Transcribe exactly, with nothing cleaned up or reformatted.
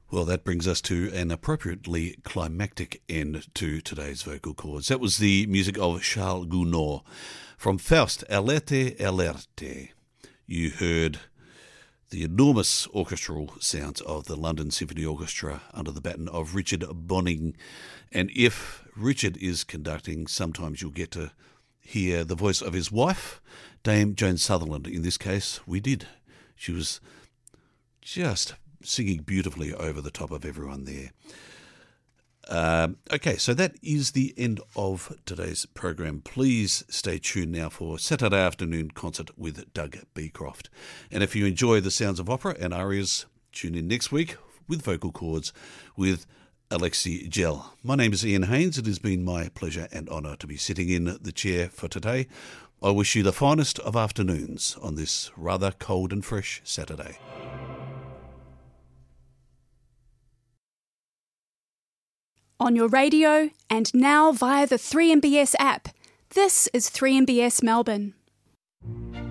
Well, that brings us to an appropriately climactic end to today's vocal cords. That was the music of Charles Gounod from Faust, Alerte, Alerte. You heard the enormous orchestral sounds of the London Symphony Orchestra under the baton of Richard Bonynge. And if Richard is conducting, sometimes you'll get to hear the voice of his wife, Dame Joan Sutherland. In this case, we did. She was just singing beautifully over the top of everyone there. Um, okay, so that is the end of today's program. Please stay tuned now for Saturday Afternoon Concert with Doug Beecroft. And if you enjoy the sounds of opera and arias, tune in next week with Vocal Chords with Alexi Gell. My name is Ian Haynes. It has been my pleasure and honour to be sitting in the chair for today. I wish you the finest of afternoons on this rather cold and fresh Saturday. On your radio and now via the three M B S app. This is three M B S Melbourne.